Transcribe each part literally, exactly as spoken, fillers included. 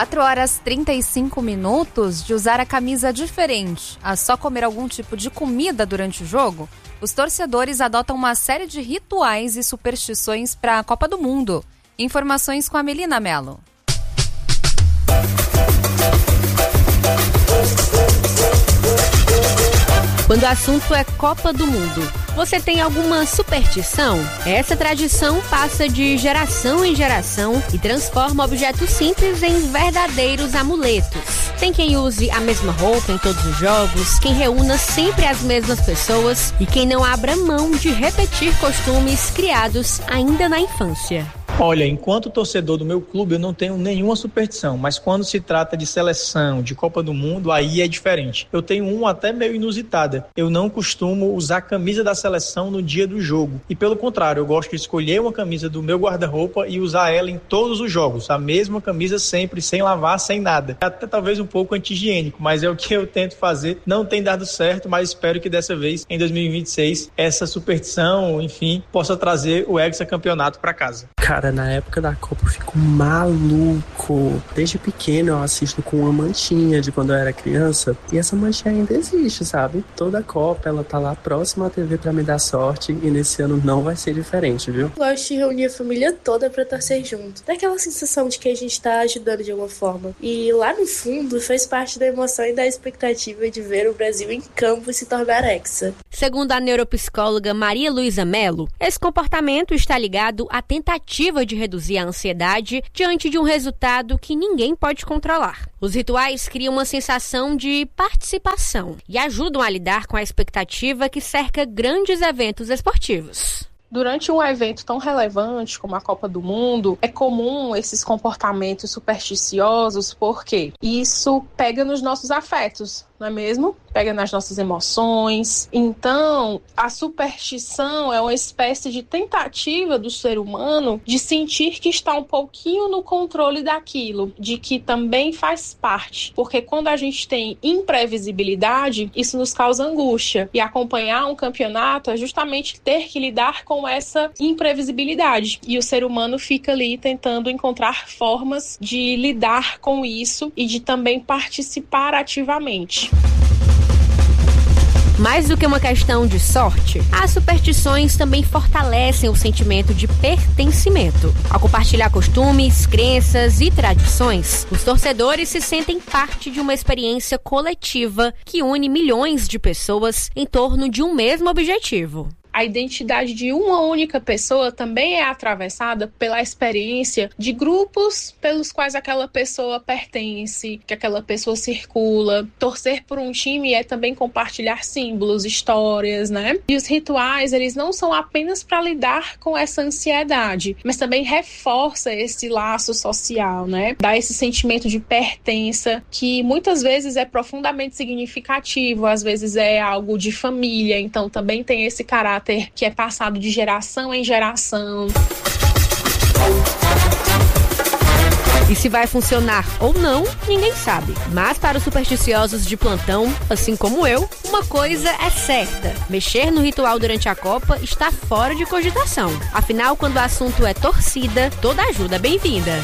quatro horas e trinta e cinco minutos de usar a camisa diferente a só comer algum tipo de comida durante o jogo, os torcedores adotam uma série de rituais e superstições para a Copa do Mundo. Informações com a Melina Mello. Quando o assunto é Copa do Mundo, você tem alguma superstição? Essa tradição passa de geração em geração e transforma objetos simples em verdadeiros amuletos. Tem quem use a mesma roupa em todos os jogos, quem reúna sempre as mesmas pessoas e quem não abra mão de repetir costumes criados ainda na infância. Olha, enquanto torcedor do meu clube eu não tenho nenhuma superstição, mas quando se trata de seleção, de Copa do Mundo, aí é diferente. Eu tenho uma até meio inusitada. Eu não costumo usar a camisa da seleção no dia do jogo. E pelo contrário, eu gosto de escolher uma camisa do meu guarda-roupa e usar ela em todos os jogos. A mesma camisa sempre, sem lavar, sem nada. Até talvez um pouco anti-higiênico, mas é o que eu tento fazer. Não tem dado certo, mas espero que dessa vez, em dois mil e vinte e seis, essa superstição, enfim, possa trazer o hexacampeonato para casa. Cara, na época da Copa eu fico maluco. Desde pequeno eu assisto com uma manchinha de quando eu era criança. E essa manchinha ainda existe, sabe? Toda a Copa ela tá lá próxima à T V pra me dar sorte. E nesse ano não vai ser diferente, viu? Gosto de reunir a família toda pra torcer junto. Dá aquela sensação de que a gente tá ajudando de alguma forma. E lá no fundo faz parte da emoção e da expectativa de ver o Brasil em campo se tornar hexa. Segundo a neuropsicóloga Maria Luísa Mello, esse comportamento está ligado à tentativa de reduzir a ansiedade diante de um resultado que ninguém pode controlar. Os rituais criam uma sensação de participação e ajudam a lidar com a expectativa que cerca grandes eventos esportivos. Durante um evento tão relevante como a Copa do Mundo, é comum esses comportamentos supersticiosos porque isso pega nos nossos afetos, não é mesmo? Pega nas nossas emoções. Então, a superstição é uma espécie de tentativa do ser humano de sentir que está um pouquinho no controle daquilo, de que também faz parte. Porque quando a gente tem imprevisibilidade, isso nos causa angústia. E acompanhar um campeonato é justamente ter que lidar com essa imprevisibilidade. E o ser humano fica ali tentando encontrar formas de lidar com isso e de também participar ativamente. Mais do que uma questão de sorte, as superstições também fortalecem o sentimento de pertencimento. Ao compartilhar costumes, crenças e tradições, os torcedores se sentem parte de uma experiência coletiva que une milhões de pessoas em torno de um mesmo objetivo. A identidade de uma única pessoa também é atravessada pela experiência de grupos pelos quais aquela pessoa pertence, que aquela pessoa circula. Torcer por um time é também compartilhar símbolos, histórias, né? E os rituais, eles não são apenas para lidar com essa ansiedade, mas também reforça esse laço social, né? Dá esse sentimento de pertença que muitas vezes é profundamente significativo, às vezes é algo de família, então também tem esse caráter que é passado de geração em geração. E se vai funcionar ou não, ninguém sabe. Mas para os supersticiosos de plantão, assim como eu, uma coisa é certa: mexer no ritual durante a Copa está fora de cogitação. Afinal, quando o assunto é torcida, toda ajuda é bem-vinda.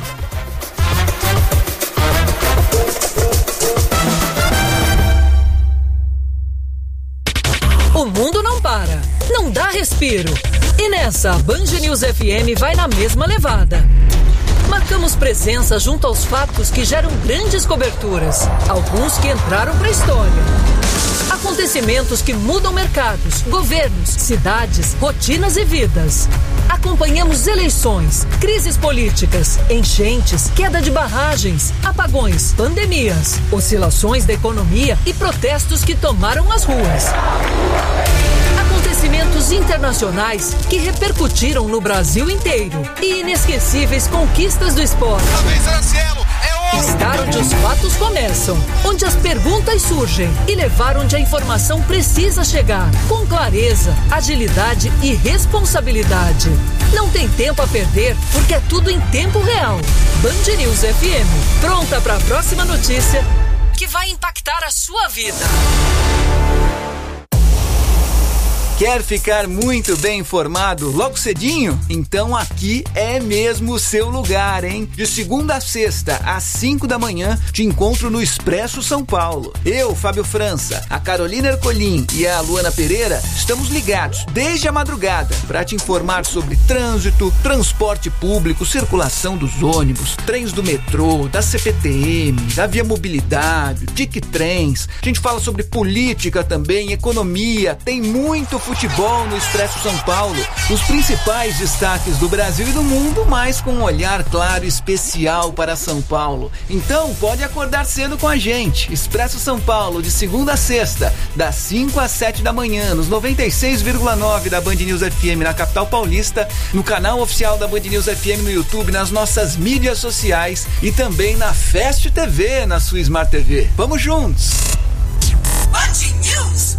O mundo não para, não dá respiro. E nessa, a Band News F M vai na mesma levada. Marcamos presença junto aos fatos que geram grandes coberturas, alguns que entraram para a história. Acontecimentos que mudam mercados, governos, cidades, rotinas e vidas. Acompanhamos eleições, crises políticas, enchentes, queda de barragens, apagões, pandemias, oscilações da economia e protestos que tomaram as ruas. Acontecimentos internacionais que repercutiram no Brasil inteiro e inesquecíveis conquistas do esporte. Estar onde os fatos começam, onde as perguntas surgem e levar onde a informação precisa chegar, com clareza, agilidade e responsabilidade. Não tem tempo a perder, porque é tudo em tempo real. Band News F M, pronta para a próxima notícia que vai impactar a sua vida. Quer ficar muito bem informado logo cedinho? Então aqui é mesmo o seu lugar, hein? De segunda a sexta, às cinco da manhã, te encontro no Expresso São Paulo. Eu, Fábio França, a Carolina Ercolim e a Luana Pereira estamos ligados desde a madrugada para te informar sobre trânsito, transporte público, circulação dos ônibus, trens do metrô, da C P T M, da Via Mobilidade, Tic Trens. A gente fala sobre política também, economia, tem muito futebol no Expresso São Paulo. Os principais destaques do Brasil e do mundo, mas com um olhar claro e especial para São Paulo. Então, pode acordar cedo com a gente. Expresso São Paulo, de segunda a sexta, das cinco às sete da manhã, nos noventa e seis vírgula nove da Band News F M na capital paulista, no canal oficial da Band News F M no YouTube, nas nossas mídias sociais e também na Fast T V, na sua Smart T V. Vamos juntos! Band News!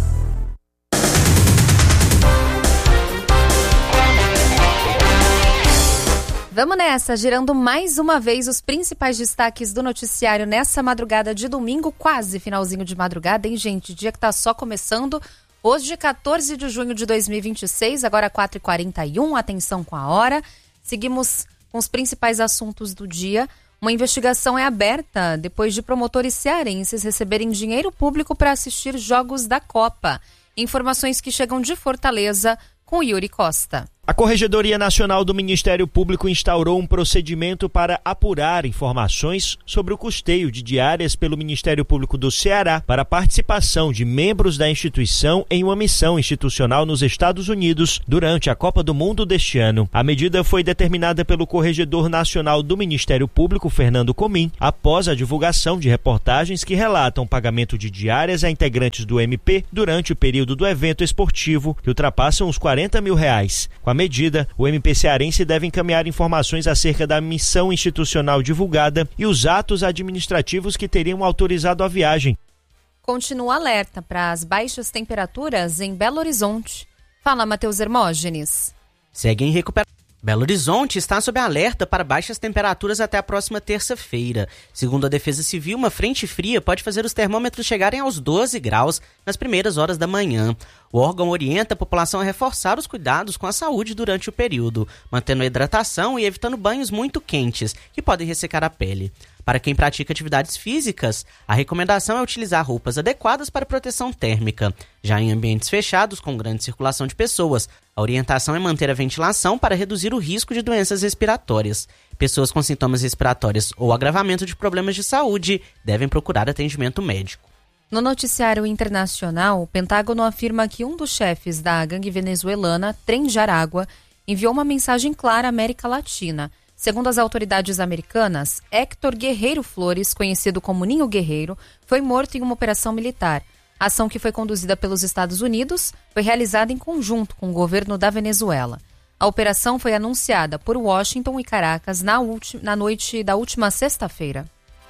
Vamos nessa, girando mais uma vez os principais destaques do noticiário nessa madrugada de domingo, quase finalzinho de madrugada, hein, gente? Dia que tá só começando. Hoje, quatorze de junho de dois mil e vinte e seis, agora quatro e quarenta e um, atenção com a hora. Seguimos com os principais assuntos do dia. Uma investigação é aberta depois de promotores cearenses receberem dinheiro público para assistir jogos da Copa. Informações que chegam de Fortaleza com Yuri Costa. A Corregedoria Nacional do Ministério Público instaurou um procedimento para apurar informações sobre o custeio de diárias pelo Ministério Público do Ceará para a participação de membros da instituição em uma missão institucional nos Estados Unidos durante a Copa do Mundo deste ano. A medida foi determinada pelo Corregedor Nacional do Ministério Público, Fernando Comim, após a divulgação de reportagens que relatam pagamento de diárias a integrantes do M P durante o período do evento esportivo, que ultrapassam os quarenta mil reais. Com a medida, o M P cearense deve encaminhar informações acerca da missão institucional divulgada e os atos administrativos que teriam autorizado a viagem. Continua alerta para as baixas temperaturas em Belo Horizonte. Fala, Matheus Hermógenes. Segue em recuperação. Belo Horizonte está sob alerta para baixas temperaturas até a próxima terça-feira. Segundo a Defesa Civil, uma frente fria pode fazer os termômetros chegarem aos doze graus nas primeiras horas da manhã. O órgão orienta a população a reforçar os cuidados com a saúde durante o período, mantendo a hidratação e evitando banhos muito quentes, que podem ressecar a pele. Para quem pratica atividades físicas, a recomendação é utilizar roupas adequadas para proteção térmica. Já em ambientes fechados, com grande circulação de pessoas, a orientação é manter a ventilação para reduzir o risco de doenças respiratórias. Pessoas com sintomas respiratórios ou agravamento de problemas de saúde devem procurar atendimento médico. No noticiário internacional, o Pentágono afirma que um dos chefes da gangue venezuelana, Tren de Aragua, enviou uma mensagem clara à América Latina. Segundo as autoridades americanas, Héctor Guerreiro Flores, conhecido como Ninho Guerreiro, foi morto em uma operação militar. A ação, que foi conduzida pelos Estados Unidos, foi realizada em conjunto com o governo da Venezuela. A operação foi anunciada por Washington e Caracas na, ulti- na noite da última sexta-feira.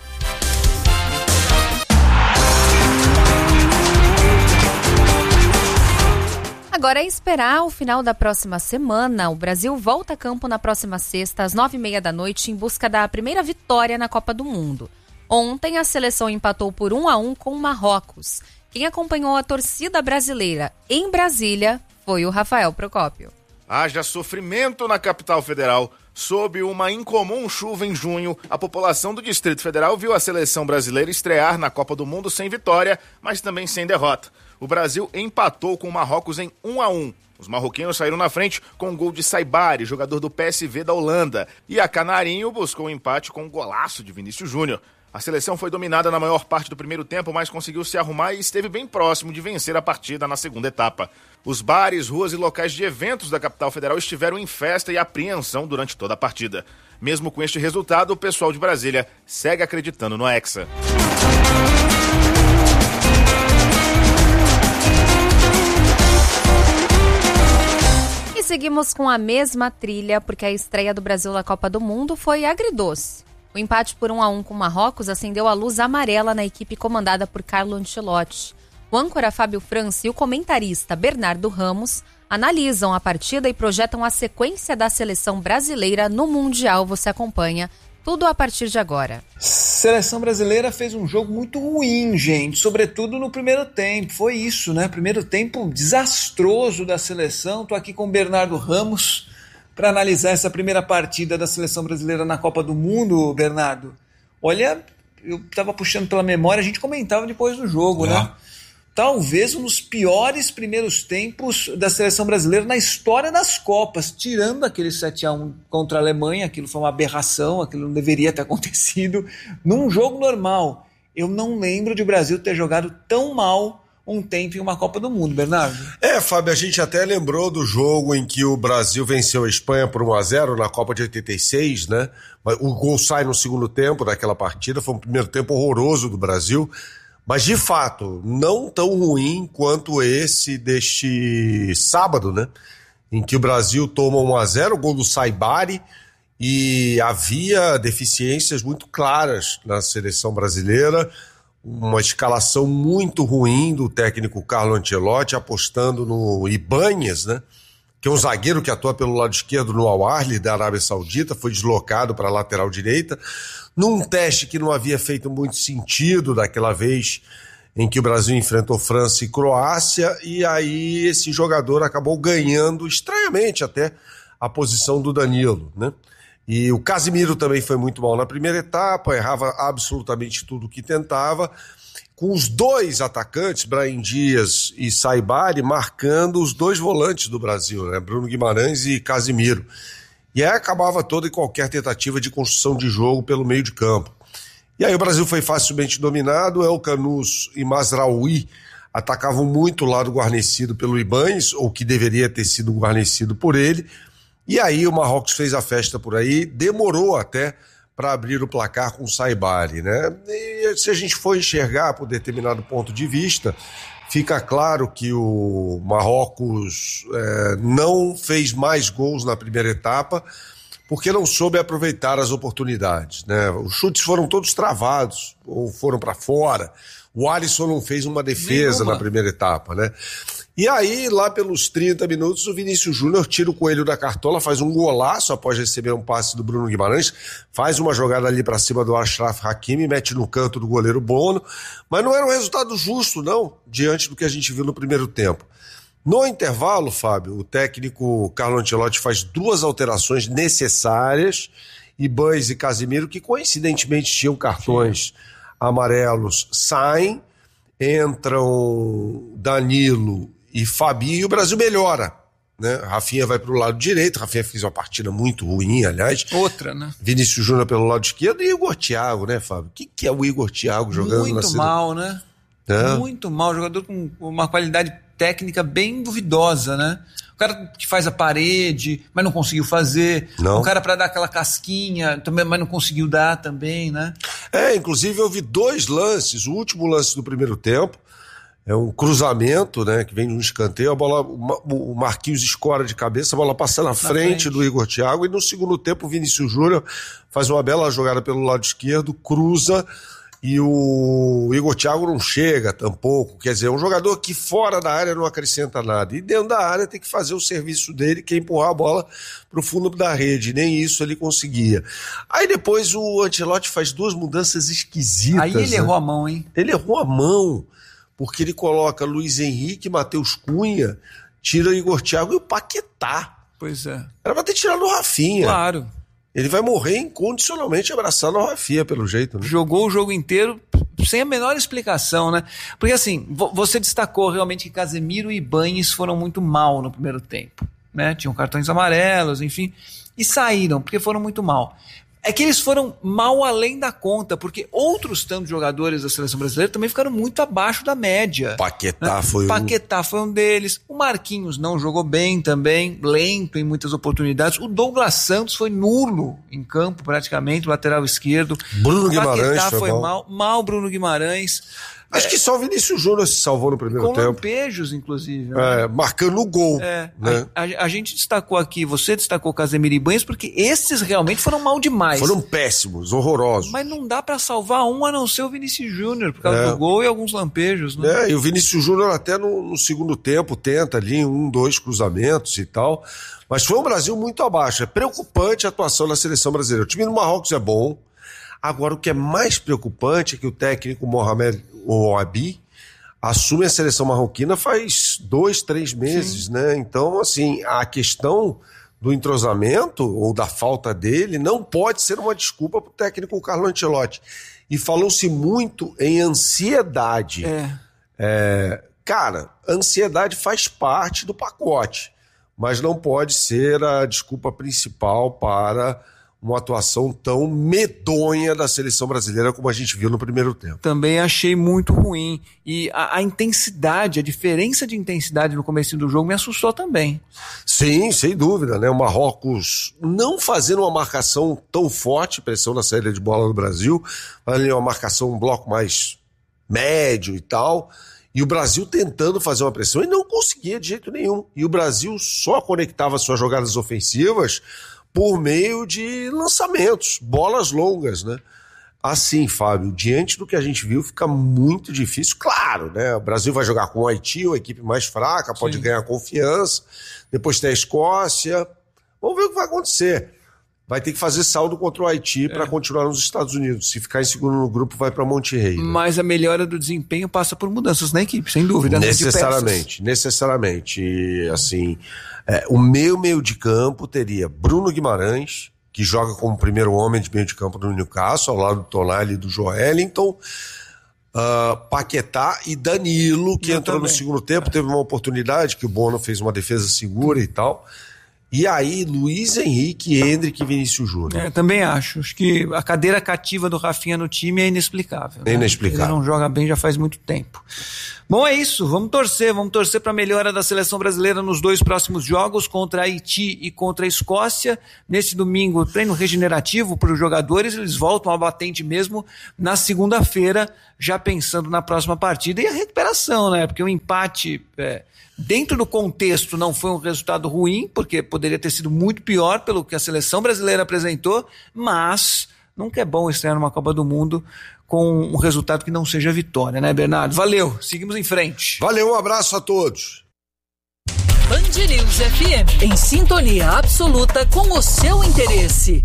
Agora é esperar o final da próxima semana. O Brasil volta a campo na próxima sexta, às nove e meia da noite, em busca da primeira vitória na Copa do Mundo. Ontem, a seleção empatou por um a um com o Marrocos. Quem acompanhou a torcida brasileira em Brasília foi o Rafael Procópio. Haja sofrimento na capital federal. Sob uma incomum chuva em junho, a população do Distrito Federal viu a seleção brasileira estrear na Copa do Mundo sem vitória, mas também sem derrota. O Brasil empatou com o Marrocos em um a um. Os marroquinos saíram na frente com um gol de Saibari, jogador do P S V da Holanda. E a Canarinho buscou o empate com um golaço de Vinícius Júnior. A seleção foi dominada na maior parte do primeiro tempo, mas conseguiu se arrumar e esteve bem próximo de vencer a partida na segunda etapa. Os bares, ruas e locais de eventos da capital federal estiveram em festa e apreensão durante toda a partida. Mesmo com este resultado, o pessoal de Brasília segue acreditando no Hexa. E seguimos com a mesma trilha, porque a estreia do Brasil na Copa do Mundo foi agridoce. O empate por um a um com o Marrocos acendeu a luz amarela na equipe comandada por Carlo Ancelotti. O âncora Fábio França e o comentarista Bernardo Ramos analisam a partida e projetam a sequência da seleção brasileira no Mundial. Você acompanha Tudo a partir de agora. Seleção brasileira fez um jogo muito ruim, gente, sobretudo no primeiro tempo. Foi isso, né? Primeiro tempo desastroso da seleção. Tô aqui com o Bernardo Ramos para analisar essa primeira partida da seleção brasileira na Copa do Mundo, Bernardo. Olha, eu tava puxando pela memória, a gente comentava depois do jogo, é. né? Talvez um dos piores primeiros tempos da seleção brasileira na história das Copas, tirando aquele sete a um contra a Alemanha. Aquilo foi uma aberração, aquilo não deveria ter acontecido. Num jogo normal, eu não lembro de o Brasil ter jogado tão mal um tempo em uma Copa do Mundo, Bernardo. É, Fábio, a gente até lembrou do jogo em que o Brasil venceu a Espanha por um a zero na Copa de oitenta e seis, né? O gol sai no segundo tempo daquela partida, foi um primeiro tempo horroroso do Brasil. Mas, de fato, não tão ruim quanto esse deste sábado, né? Em que o Brasil toma um a zero, o gol do Saibari, e havia deficiências muito claras na seleção brasileira, uma escalação muito ruim do técnico Carlo Ancelotti, apostando no Ibáñez, né? Que é um zagueiro que atua pelo lado esquerdo no Al-Ahly da Arábia Saudita, foi deslocado para a lateral direita, num teste que não havia feito muito sentido daquela vez em que o Brasil enfrentou França e Croácia, e aí esse jogador acabou ganhando, estranhamente até, a posição do Danilo, né? E o Casimiro também foi muito mal na primeira etapa, errava absolutamente tudo que tentava, com os dois atacantes, Brahim Dias e Saibari, marcando os dois volantes do Brasil, né? Bruno Guimarães e Casimiro. E aí acabava toda e qualquer tentativa de construção de jogo pelo meio de campo. E aí o Brasil foi facilmente dominado, El Canus e Mazraoui atacavam muito o lado guarnecido pelo Ibáñez, ou que deveria ter sido guarnecido por ele, e aí o Marrocos fez a festa por aí, demorou até para abrir o placar com o Saibari, né? E se a gente for enxergar por determinado ponto de vista, fica claro que o Marrocos é, não fez mais gols na primeira etapa porque não soube aproveitar as oportunidades, né? Os chutes foram todos travados ou foram para fora. O Alisson não fez uma defesa Nenhuma. na primeira etapa, né? E aí, lá pelos trinta minutos, o Vinícius Júnior tira o coelho da cartola, faz um golaço após receber um passe do Bruno Guimarães, faz uma jogada ali para cima do Achraf Hakimi, mete no canto do goleiro Bono, mas não era um resultado justo, não, diante do que a gente viu no primeiro tempo. No intervalo, Fábio, o técnico Carlo Ancelotti faz duas alterações necessárias, Ibáñez e Casimiro, que coincidentemente tinham cartões amarelos, saem, entram Danilo e Fabinho, e o Brasil melhora, né? Rafinha vai para o lado direito, Rafinha fez uma partida muito ruim, aliás. Outra, né? Vinícius Júnior pelo lado esquerdo e Igor Thiago, né, Fábio? O que, que é o Igor Thiago jogando muito na Muito mal, né? É. Muito mal, jogador com uma qualidade técnica bem duvidosa, né? O cara que faz a parede, mas não conseguiu fazer. Não. O cara para dar aquela casquinha, também, mas não conseguiu dar também, né? É, inclusive eu vi dois lances, o último lance do primeiro tempo, é um cruzamento, né, que vem de um escanteio, a bola, o Marquinhos escora de cabeça, a bola passa na, na frente, frente do Igor Thiago, e no segundo tempo o Vinícius Júnior faz uma bela jogada pelo lado esquerdo, cruza, e o Igor Thiago não chega tampouco, quer dizer, é um jogador que fora da área não acrescenta nada, e dentro da área tem que fazer o serviço dele, que é empurrar a bola pro fundo da rede, nem isso ele conseguia. Aí depois o Ancelotti faz duas mudanças esquisitas. Aí ele né? errou a mão, hein? Ele errou a mão, porque ele coloca Luiz Henrique, Matheus Cunha, tira o Igor Thiago e o Paquetá. Pois é. Era pra ter tirado o Rafinha. Claro. Ele vai morrer incondicionalmente abraçado ao Rafinha, pelo jeito. Né? Jogou o jogo inteiro sem a menor explicação, né? Porque assim, você destacou realmente que Casemiro e Ibáñez foram muito mal no primeiro tempo, né? Tinham cartões amarelos, enfim, e saíram, porque foram muito mal. É que eles foram mal além da conta, porque outros tantos jogadores da seleção brasileira também ficaram muito abaixo da média. Paquetá né? foi um... Paquetá foi um deles. O Marquinhos não jogou bem também, lento em muitas oportunidades. O Douglas Santos foi nulo em campo, praticamente, lateral esquerdo. Bruno Guimarães Paquetá foi, foi mal. mal. Mal Bruno Guimarães. Acho é. que só o Vinícius Júnior se salvou no primeiro Com tempo. Com lampejos, inclusive. Né? É, marcando o gol. É, né? a, a, a gente destacou aqui, você destacou Casemiro e Banhos, porque esses realmente foram mal demais. Foram péssimos, horrorosos. Mas não dá pra salvar um a não ser o Vinícius Júnior, por causa é. do gol e alguns lampejos. Né? É, e o Vinícius Júnior até no, no segundo tempo tenta ali um, dois cruzamentos e tal. Mas foi um Brasil muito abaixo. É preocupante a atuação da seleção brasileira. O time do Marrocos é bom. Agora, o que é mais preocupante é que o técnico Mohamed Ouabi assume a seleção marroquina faz dois, três meses, Sim. né? Então, assim, a questão do entrosamento ou da falta dele não pode ser uma desculpa para o técnico Carlo Ancelotti. E falou-se muito em ansiedade. É. É, cara, ansiedade faz parte do pacote, mas não pode ser a desculpa principal para uma atuação tão medonha da seleção brasileira como a gente viu no primeiro tempo. Também achei muito ruim. E a, a intensidade, a diferença de intensidade no começo do jogo me assustou também. Sim, sem dúvida, né? O Marrocos não fazendo uma marcação tão forte, pressão na saída de bola do Brasil, ali uma marcação, um bloco mais médio e tal, e o Brasil tentando fazer uma pressão e não conseguia de jeito nenhum. E o Brasil só conectava suas jogadas ofensivas por meio de lançamentos, bolas longas, né? Assim, Fábio, diante do que a gente viu, fica muito difícil. Claro, né? O Brasil vai jogar com o Haiti, uma equipe mais fraca, pode Sim. ganhar confiança. Depois tem a Escócia. Vamos ver o que vai acontecer. Vai ter que fazer saldo contra o Haiti é. para continuar nos Estados Unidos. Se ficar em segundo no grupo, vai para Monterrey. Né? Mas a melhora do desempenho passa por mudanças na equipe, sem dúvida. Necessariamente, necessariamente. E, assim, é, o meu meio de campo teria Bruno Guimarães, que joga como primeiro homem de meio de campo do Newcastle, ao lado do Tonali e do Joelinton, uh, Paquetá e Danilo, que Eu entrou também. no segundo tempo, teve uma oportunidade que o Bono fez uma defesa segura e tal. E aí, Luiz Henrique, Endrick e Vinícius Júnior. É, também acho. Acho que a cadeira cativa do Rafinha no time é inexplicável. É inexplicável. Né? Ele não joga bem já faz muito tempo. Bom, é isso. Vamos torcer. Vamos torcer para a melhora da seleção brasileira nos dois próximos jogos, contra Haiti e contra a Escócia. Nesse domingo, treino regenerativo para os jogadores. Eles voltam ao batente mesmo na segunda-feira, já pensando na próxima partida. E a recuperação, né? Porque o empate... É, dentro do contexto não foi um resultado ruim, porque poderia ter sido muito pior pelo que a seleção brasileira apresentou, mas nunca é bom estrear numa Copa do Mundo com um resultado que não seja vitória, né, Bernardo? Valeu, seguimos em frente. Valeu, um abraço a todos. Band News F M, em sintonia absoluta com o seu interesse.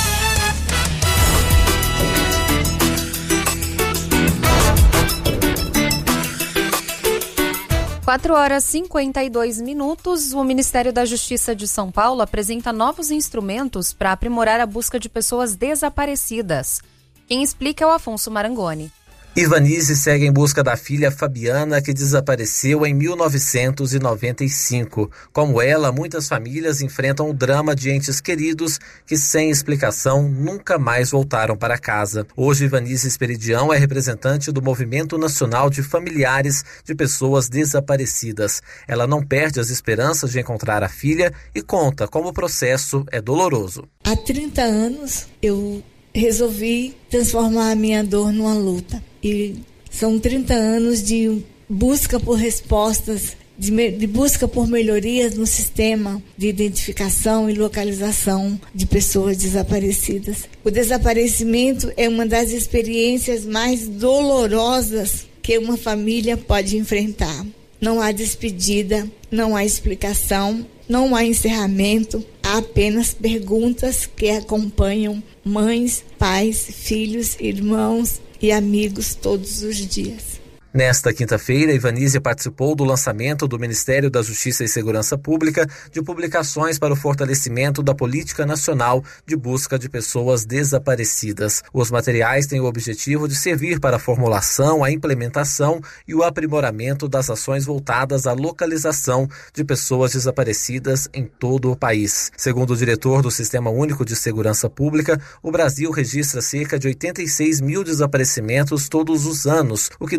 quatro horas e cinquenta e dois minutos, o Ministério da Justiça de São Paulo apresenta novos instrumentos para aprimorar a busca de pessoas desaparecidas. Quem explica é o Afonso Marangoni. Ivanise segue em busca da filha Fabiana, que desapareceu em mil novecentos e noventa e cinco. Como ela, muitas famílias enfrentam o drama de entes queridos que, sem explicação, nunca mais voltaram para casa. Hoje, Ivanise Esperidião é representante do Movimento Nacional de Familiares de Pessoas Desaparecidas. Ela não perde as esperanças de encontrar a filha e conta como o processo é doloroso. Há trinta anos, eu resolvi transformar a minha dor numa luta. E são trinta anos de busca por respostas, de, me, de busca por melhorias no sistema de identificação e localização de pessoas desaparecidas. O desaparecimento é uma das experiências mais dolorosas que uma família pode enfrentar. Não há despedida, não há explicação, não há encerramento, há apenas perguntas que acompanham mães, pais, filhos, irmãos e amigos todos os dias. Nesta quinta-feira, Ivanise participou do lançamento do Ministério da Justiça e Segurança Pública de publicações para o fortalecimento da Política Nacional de Busca de Pessoas Desaparecidas. Os materiais têm o objetivo de servir para a formulação, a implementação e o aprimoramento das ações voltadas à localização de pessoas desaparecidas em todo o país. Segundo o diretor do Sistema Único de Segurança Pública, o Brasil registra cerca de oitenta e seis mil desaparecimentos todos os anos, o que dá mais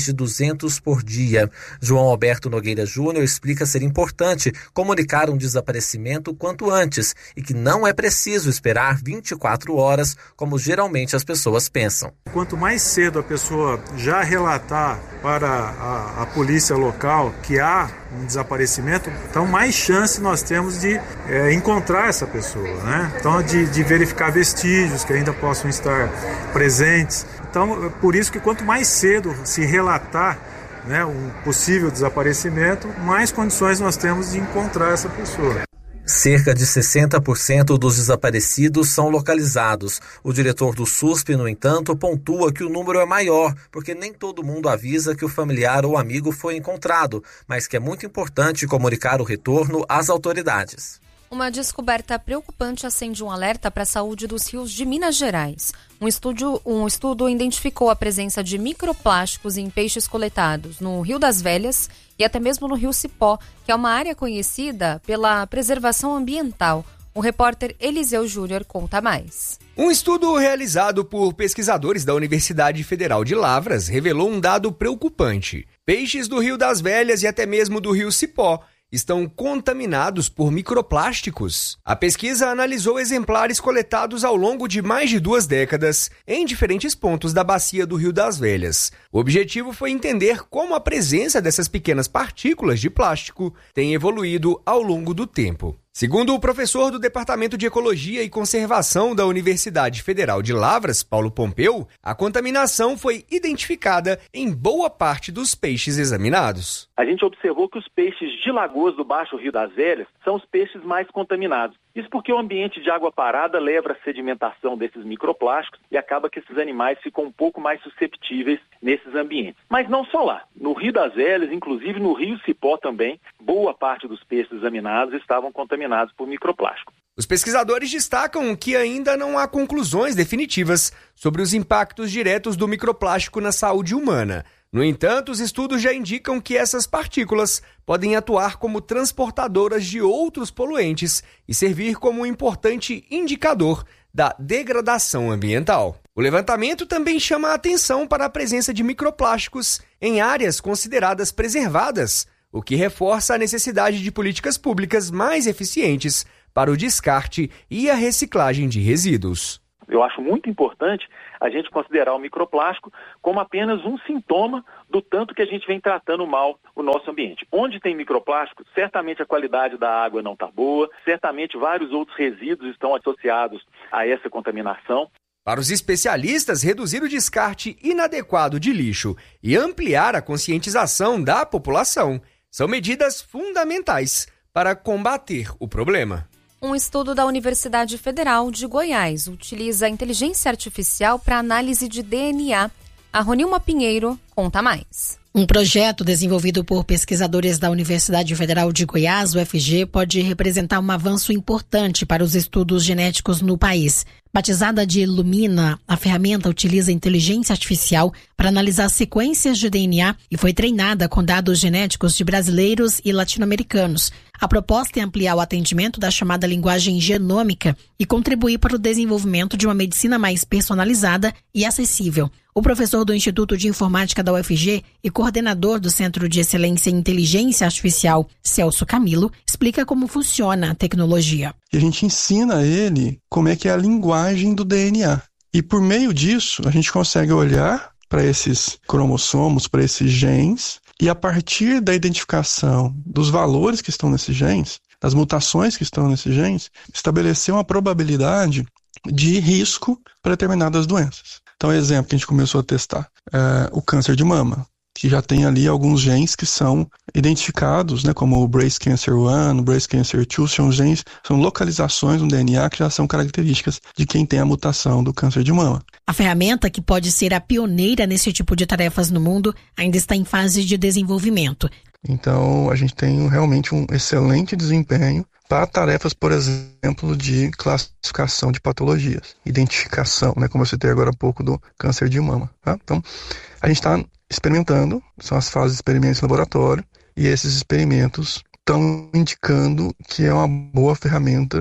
de duzentos por dia. João Alberto Nogueira Júnior explica ser importante comunicar um desaparecimento quanto antes e que não é preciso esperar vinte e quatro horas, como geralmente as pessoas pensam. Quanto mais cedo a pessoa já relatar para a, a polícia local que há um desaparecimento, então mais chance nós temos de é, encontrar essa pessoa, né? Então de, de verificar vestígios que ainda possam estar presentes. Então, por isso que quanto mais cedo se relatar, né, um possível desaparecimento, mais condições nós temos de encontrar essa pessoa. Cerca de sessenta por cento dos desaparecidos são localizados. O diretor do S U S P, no entanto, pontua que o número é maior, porque nem todo mundo avisa que o familiar ou amigo foi encontrado, mas que é muito importante comunicar o retorno às autoridades. Uma descoberta preocupante acende um alerta para a saúde dos rios de Minas Gerais. Um estudo, um estudo identificou a presença de microplásticos em peixes coletados no Rio das Velhas e até mesmo no Rio Cipó, que é uma área conhecida pela preservação ambiental. O repórter Eliseu Júnior conta mais. Um estudo realizado por pesquisadores da Universidade Federal de Lavras revelou um dado preocupante. Peixes do Rio das Velhas e até mesmo do Rio Cipó estão contaminados por microplásticos. A pesquisa analisou exemplares coletados ao longo de mais de duas décadas em diferentes pontos da bacia do Rio das Velhas. O objetivo foi entender como a presença dessas pequenas partículas de plástico tem evoluído ao longo do tempo. Segundo o professor do Departamento de Ecologia e Conservação da Universidade Federal de Lavras, Paulo Pompeu, a contaminação foi identificada em boa parte dos peixes examinados. A gente observou que os peixes de lagoas do Baixo Rio das Velhas são os peixes mais contaminados. Isso porque o ambiente de água parada leva à sedimentação desses microplásticos e acaba que esses animais ficam um pouco mais susceptíveis nesses ambientes. Mas não só lá. No Rio das Velhas, inclusive no Rio Cipó também, boa parte dos peixes examinados estavam contaminados por microplástico. Os pesquisadores destacam que ainda não há conclusões definitivas sobre os impactos diretos do microplástico na saúde humana. No entanto, os estudos já indicam que essas partículas podem atuar como transportadoras de outros poluentes e servir como um importante indicador da degradação ambiental. O levantamento também chama a atenção para a presença de microplásticos em áreas consideradas preservadas, o que reforça a necessidade de políticas públicas mais eficientes para o descarte e a reciclagem de resíduos. Eu acho muito importante a gente considerar o microplástico como apenas um sintoma do tanto que a gente vem tratando mal o nosso ambiente. Onde tem microplástico, certamente a qualidade da água não está boa, certamente vários outros resíduos estão associados a essa contaminação. Para os especialistas, reduzir o descarte inadequado de lixo e ampliar a conscientização da população são medidas fundamentais para combater o problema. Um estudo da Universidade Federal de Goiás utiliza a inteligência artificial para análise de D N A. A Ronilma Pinheiro conta mais. Um projeto desenvolvido por pesquisadores da Universidade Federal de Goiás, U F G, pode representar um avanço importante para os estudos genéticos no país. Batizada de Lumina, a ferramenta utiliza inteligência artificial para analisar sequências de D N A e foi treinada com dados genéticos de brasileiros e latino-americanos. A proposta é ampliar o atendimento da chamada linguagem genômica e contribuir para o desenvolvimento de uma medicina mais personalizada e acessível. O professor do Instituto de Informática da U F G e coordenador do Centro de Excelência em Inteligência Artificial, Celso Camilo, explica como funciona a tecnologia. E a gente ensina a ele como é que é a linguagem do D N A. E por meio disso, a gente consegue olhar para esses cromossomos, para esses genes, e a partir da identificação dos valores que estão nesses genes, das mutações que estão nesses genes, estabelecer uma probabilidade de risco para determinadas doenças. Então, exemplo que a gente começou a testar, é o câncer de mama, que já tem ali alguns genes que são identificados, né, como o Breast Cancer um, Breast Cancer dois, são genes, são localizações no D N A que já são características de quem tem a mutação do câncer de mama. A ferramenta, que pode ser a pioneira nesse tipo de tarefas no mundo, ainda está em fase de desenvolvimento. Então, a gente tem realmente um excelente desempenho para tarefas, por exemplo, de classificação de patologias, identificação, né, como eu citei agora há pouco, do câncer de mama. Tá? Então, a gente está experimentando, são as fases de experimentos em laboratório, e esses experimentos estão indicando que é uma boa ferramenta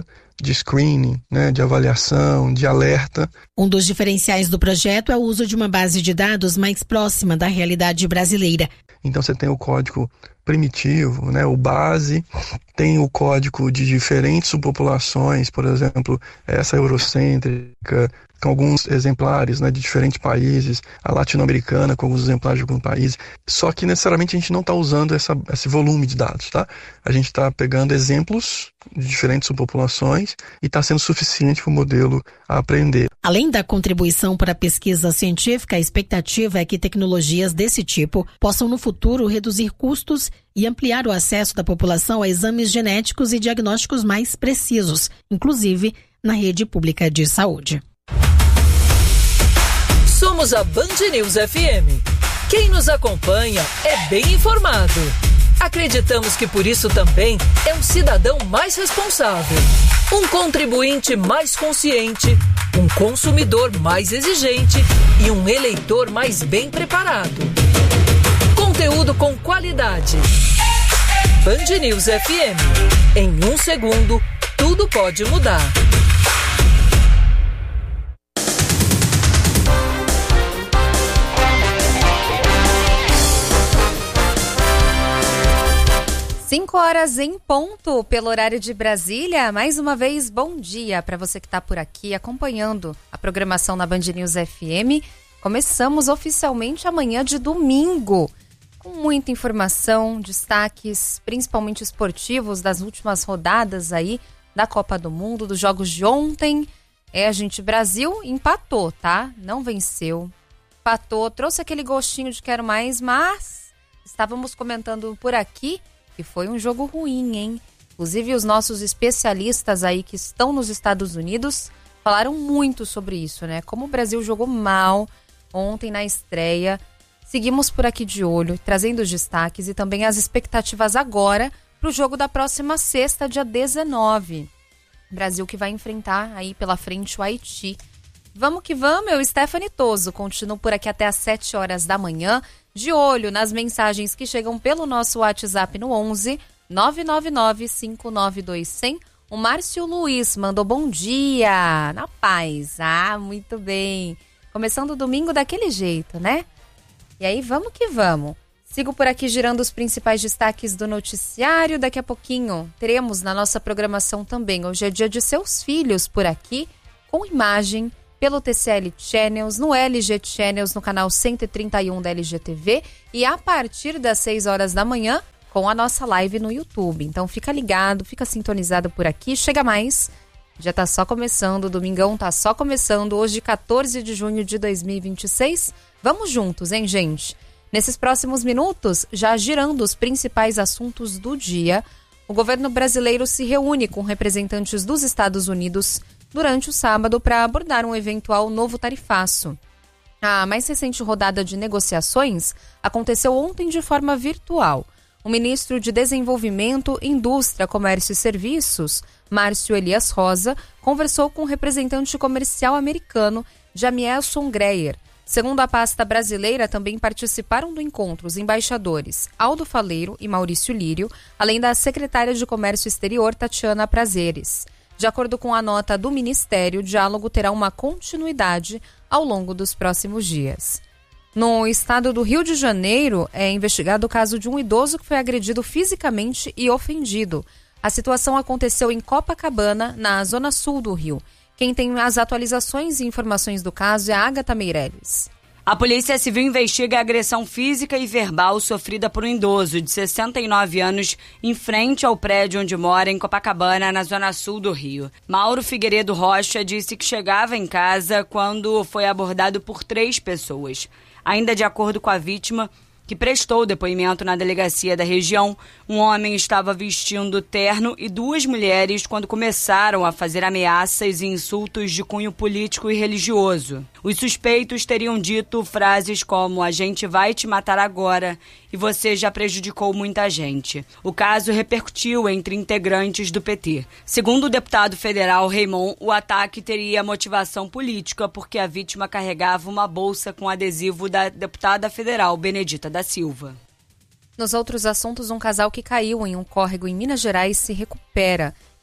de screening, né, de avaliação, de alerta. Um dos diferenciais do projeto é o uso de uma base de dados mais próxima da realidade brasileira. Então você tem o código primitivo, né, o base, tem o código de diferentes subpopulações, por exemplo, essa eurocêntrica, com alguns exemplares, né, de diferentes países, a latino-americana com alguns exemplares de alguns países, só que necessariamente a gente não está usando essa, esse volume de dados, tá? A gente está pegando exemplos de diferentes subpopulações e está sendo suficiente para o modelo aprender. Além da contribuição para a pesquisa científica, a expectativa é que tecnologias desse tipo possam no futuro reduzir custos e ampliar o acesso da população a exames genéticos e diagnósticos mais precisos, inclusive na rede pública de saúde. Somos a Band News F M. Quem nos acompanha é bem informado. Acreditamos que por isso também é um cidadão mais responsável, um contribuinte mais consciente, um consumidor mais exigente e um eleitor mais bem preparado. Conteúdo com qualidade. Band News F M. Em um segundo, tudo pode mudar. Cinco horas em ponto pelo horário de Brasília. Mais uma vez, bom dia para você que está por aqui acompanhando a programação na Band News F M. Começamos oficialmente amanhã de domingo, com muita informação, destaques, principalmente esportivos das últimas rodadas aí da Copa do Mundo, dos jogos de ontem. É, a gente, Brasil empatou, tá? Não venceu, empatou, trouxe aquele gostinho de quero mais, mas estávamos comentando por aqui que foi um jogo ruim, hein? Inclusive os nossos especialistas aí que estão nos Estados Unidos falaram muito sobre isso, né? Como o Brasil jogou mal ontem na estreia. Seguimos por aqui de olho, trazendo os destaques e também as expectativas agora para o jogo da próxima sexta, dia dezenove. Brasil que vai enfrentar aí pela frente o Haiti. Vamos que vamos, eu, Stephanie Toso, continuo por aqui até às sete horas da manhã, de olho nas mensagens que chegam pelo nosso WhatsApp no onze nove nove nove cinco nove dois zero zero. O Márcio Luiz mandou bom dia, na paz. Ah, muito bem. Começando o domingo daquele jeito, né? E aí, vamos que vamos. Sigo por aqui girando os principais destaques do noticiário. Daqui a pouquinho teremos na nossa programação também. Hoje é dia de seus filhos por aqui, com imagem pelo T C L Channels, no L G Channels, no canal cento e trinta e um da L G T V e a partir das seis horas da manhã com a nossa live no YouTube. Então fica ligado, fica sintonizado por aqui, chega mais. Já tá só começando, o domingão tá só começando, hoje quatorze de junho de dois mil e vinte e seis. Vamos juntos, hein, gente? Nesses próximos minutos, já girando os principais assuntos do dia, o governo brasileiro se reúne com representantes dos Estados Unidos durante o sábado para abordar um eventual novo tarifaço. A mais recente rodada de negociações aconteceu ontem de forma virtual. O ministro de Desenvolvimento, Indústria, Comércio e Serviços, Márcio Elias Rosa, conversou com o representante comercial americano, Jamieson Greyer. Segundo a pasta brasileira, também participaram do encontro os embaixadores Aldo Faleiro e Maurício Lírio, além da secretária de Comércio Exterior, Tatiana Prazeres. De acordo com a nota do Ministério, o diálogo terá uma continuidade ao longo dos próximos dias. No estado do Rio de Janeiro, é investigado o caso de um idoso que foi agredido fisicamente e ofendido. A situação aconteceu em Copacabana, na zona sul do Rio. Quem tem as atualizações e informações do caso é a Agatha Meirelles. A Polícia Civil investiga a agressão física e verbal sofrida por um idoso de sessenta e nove anos em frente ao prédio onde mora, em Copacabana, na zona sul do Rio. Mauro Figueiredo Rocha disse que chegava em casa quando foi abordado por três pessoas. Ainda de acordo com a vítima, que prestou depoimento na delegacia da região, um homem estava vestindo terno e duas mulheres quando começaram a fazer ameaças e insultos de cunho político e religioso. Os suspeitos teriam dito frases como "a gente vai te matar agora" e "você já prejudicou muita gente". O caso repercutiu entre integrantes do P T. Segundo o deputado federal Raymond, o ataque teria motivação política porque a vítima carregava uma bolsa com adesivo da deputada federal Benedita da Silva. Nos outros assuntos, um casal que caiu em um córrego em Minas Gerais se recupera.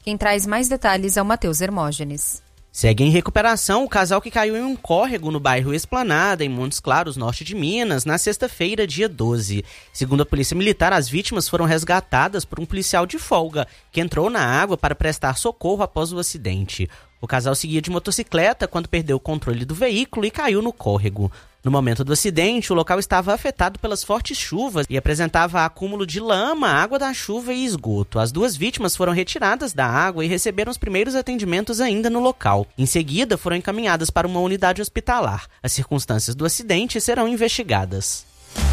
Quem traz mais detalhes é o Matheus Hermógenes. Segue em recuperação o casal que caiu em um córrego no bairro Esplanada, em Montes Claros, norte de Minas, na sexta-feira, dia doze. Segundo a Polícia Militar, as vítimas foram resgatadas por um policial de folga, que entrou na água para prestar socorro após o acidente. O casal seguia de motocicleta quando perdeu o controle do veículo e caiu no córrego. No momento do acidente, o local estava afetado pelas fortes chuvas e apresentava acúmulo de lama, água da chuva e esgoto. As duas vítimas foram retiradas da água e receberam os primeiros atendimentos ainda no local. Em seguida, foram encaminhadas para uma unidade hospitalar. As circunstâncias do acidente serão investigadas.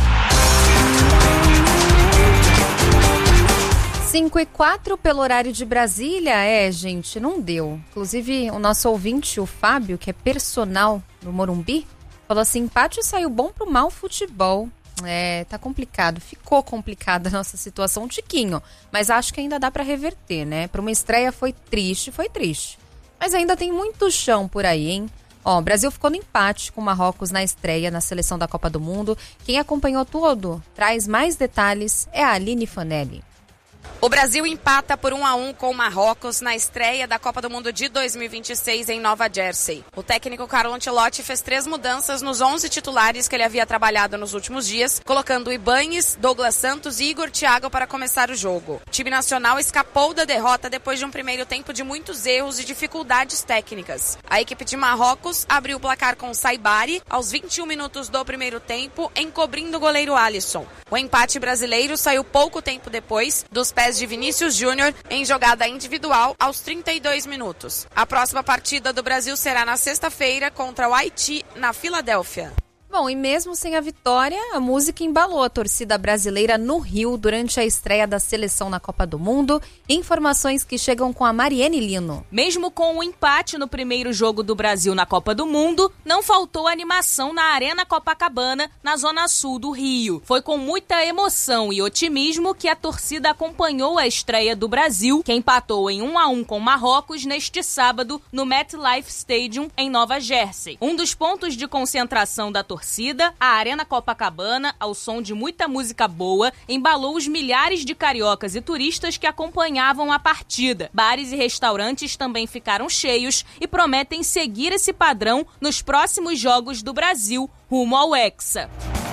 cinco e quatro pelo horário de Brasília. É, gente, não deu. Inclusive, o nosso ouvinte, o Fábio, que é personal no Morumbi, falou assim, empate saiu bom pro mau futebol. É, tá complicado. Ficou complicada a nossa situação um tiquinho. Mas acho que ainda dá pra reverter, né? Pra uma estreia foi triste, foi triste. Mas ainda tem muito chão por aí, hein? Ó, o Brasil ficou no empate com o Marrocos na estreia na seleção da Copa do Mundo. Quem acompanhou tudo, traz mais detalhes, é a Aline Fanelli. O Brasil empata por um a um com o Marrocos na estreia da Copa do Mundo de dois mil e vinte e seis em Nova Jersey. O técnico Carlo Ancelotti fez três mudanças nos onze titulares que ele havia trabalhado nos últimos dias, colocando Ibáñez, Douglas Santos e Igor Thiago para começar o jogo. O time nacional escapou da derrota depois de um primeiro tempo de muitos erros e dificuldades técnicas. A equipe de Marrocos abriu o placar com Saibari aos vinte e um minutos do primeiro tempo, encobrindo o goleiro Alisson. O empate brasileiro saiu pouco tempo depois dos pés de Vinícius Júnior em jogada individual aos trinta e dois minutos. A próxima partida do Brasil será na sexta-feira contra o Haiti, na Filadélfia. Bom, e mesmo sem a vitória, a música embalou a torcida brasileira no Rio durante a estreia da seleção na Copa do Mundo. Informações que chegam com a Mariene Lino. Mesmo com o empate no primeiro jogo do Brasil na Copa do Mundo, não faltou animação na Arena Copacabana, na zona sul do Rio. Foi com muita emoção e otimismo que a torcida acompanhou a estreia do Brasil, que empatou em um a um com Marrocos neste sábado no MetLife Stadium, em Nova Jersey. Um dos pontos de concentração da torcida torcida, a Arena Copacabana, ao som de muita música boa, embalou os milhares de cariocas e turistas que acompanhavam a partida. Bares e restaurantes também ficaram cheios e prometem seguir esse padrão nos próximos jogos do Brasil, rumo ao Hexa.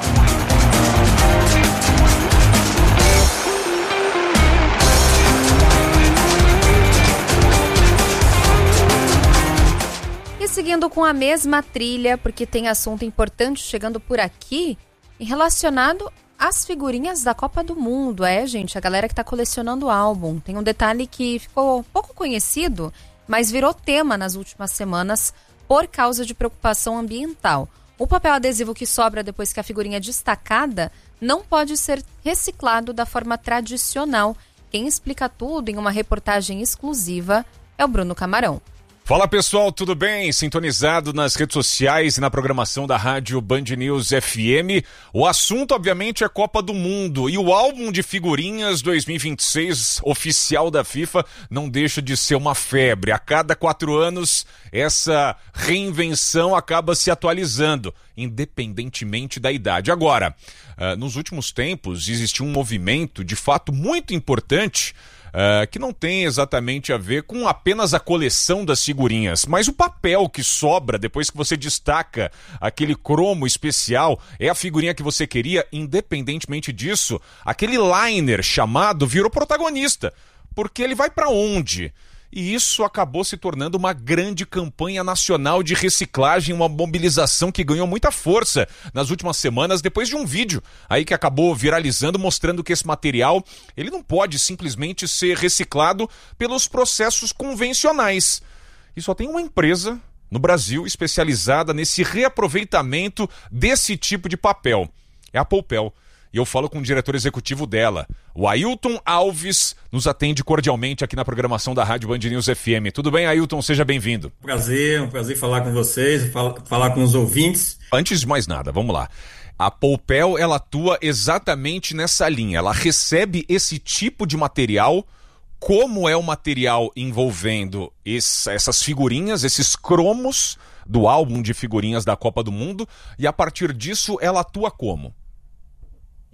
E seguindo com a mesma trilha, porque tem assunto importante chegando por aqui, relacionado às figurinhas da Copa do Mundo. É, gente, a galera que tá colecionando o álbum. Tem um detalhe que ficou pouco conhecido, mas virou tema nas últimas semanas por causa de preocupação ambiental. O papel adesivo que sobra depois que a figurinha é destacada não pode ser reciclado da forma tradicional. Quem explica tudo em uma reportagem exclusiva é o Bruno Camarão. Fala pessoal, tudo bem? Sintonizado nas redes sociais e na programação da rádio Band News F M. O assunto, obviamente, é Copa do Mundo e o álbum de figurinhas dois mil e vinte e seis oficial da FIFA não deixa de ser uma febre. A cada quatro anos, essa reinvenção acaba se atualizando, independentemente da idade. Agora, uh, nos últimos tempos, existiu um movimento de fato muito importante Uh, que não tem exatamente a ver com apenas a coleção das figurinhas, mas o papel que sobra depois que você destaca aquele cromo especial é a figurinha que você queria. Independentemente disso, aquele liner chamado virou protagonista, porque ele vai para onde? E isso acabou se tornando uma grande campanha nacional de reciclagem, uma mobilização que ganhou muita força nas últimas semanas, depois de um vídeo aí que acabou viralizando, mostrando que esse material ele não pode simplesmente ser reciclado pelos processos convencionais. E só tem uma empresa no Brasil especializada nesse reaproveitamento desse tipo de papel. É a Poupel. E eu falo com o diretor executivo dela, o Ailton Alves, nos atende cordialmente aqui na programação da Rádio Band News F M. Tudo bem, Ailton? Seja bem-vindo. Prazer, um prazer falar com vocês, falar com os ouvintes. Antes de mais nada, vamos lá. A Poupel, ela atua exatamente nessa linha. Ela recebe esse tipo de material, como é o material envolvendo esse, essas figurinhas, esses cromos do álbum de figurinhas da Copa do Mundo, e a partir disso ela atua como?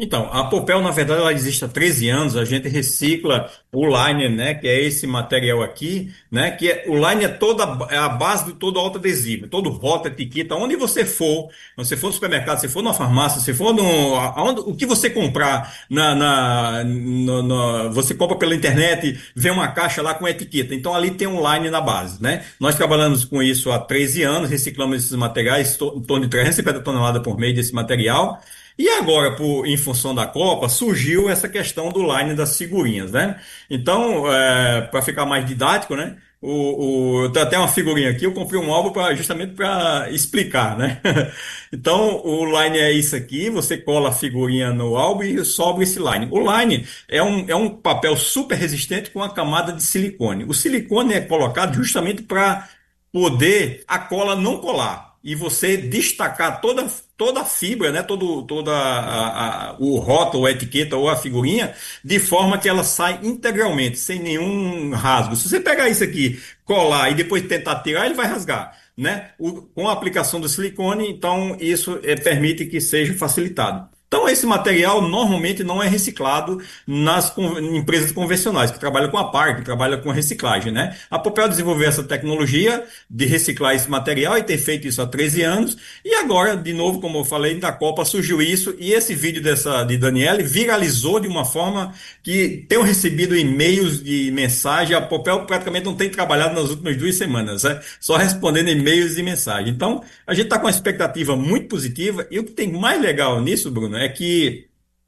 Então, a Popel, na verdade, ela existe há treze anos, a gente recicla o liner, né, que é esse material aqui, né, que é, o liner é toda é a base de todo autoadesivo, todo rótulo, etiqueta, onde você for, você for no supermercado, se for numa farmácia, se for no, aonde, o que você comprar, na, na, no, no, você compra pela internet, vê uma caixa lá com etiqueta, então ali tem um liner na base, né, nós trabalhamos com isso há treze anos, reciclamos esses materiais, em torno de trezentas e cinquenta toneladas por mês desse material. E agora, por, em função da Copa, surgiu essa questão do line das figurinhas, né? Então, é, para ficar mais didático, né? O, o, tem até uma figurinha aqui, eu comprei um álbum pra, justamente para explicar, né? Então, o line é isso aqui, você cola a figurinha no álbum e sobra esse line. O line é um, é um papel super resistente com uma camada de silicone. O silicone é colocado justamente para poder a cola não colar e você destacar toda, toda a fibra, né, todo, toda a, a, o rótulo, a etiqueta ou a figurinha, de forma que ela sai integralmente, sem nenhum rasgo. Se você pegar isso aqui, colar e depois tentar tirar, ele vai rasgar, né? O, com a aplicação do silicone, então isso é, permite que seja facilitado. Então, esse material normalmente não é reciclado nas con- empresas convencionais, que trabalham com a par, que trabalham com reciclagem, né? A Popel desenvolveu essa tecnologia de reciclar esse material e tem feito isso há treze anos. E agora, de novo, como eu falei, da Copa surgiu isso. E esse vídeo dessa, de Daniele viralizou de uma forma que tenho recebido e-mails de mensagem. A Popel praticamente não tem trabalhado nas últimas duas semanas, né? Só respondendo e-mails e mensagens. Então, a gente está com uma expectativa muito positiva. E o que tem mais legal nisso, Bruno, é que